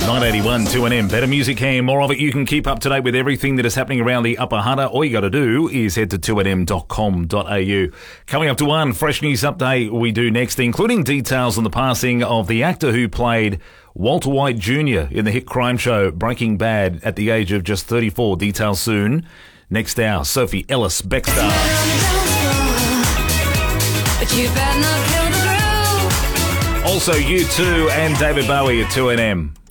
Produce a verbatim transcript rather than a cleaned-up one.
nine eighty-one two N M. Better music here, more of it. You can keep up to date with everything that is happening around the Upper Hunter. All you got to do is head to two N M dot com dot A U. Coming up to one, fresh news update we do next, including details on the passing of the actor who played Walter White Junior in the hit crime show Breaking Bad at the age of just thirty-four. Details soon. Next hour, Sophie Ellis Bextor. But you better not kill the groove. Also, U two and David Bowie at two N M.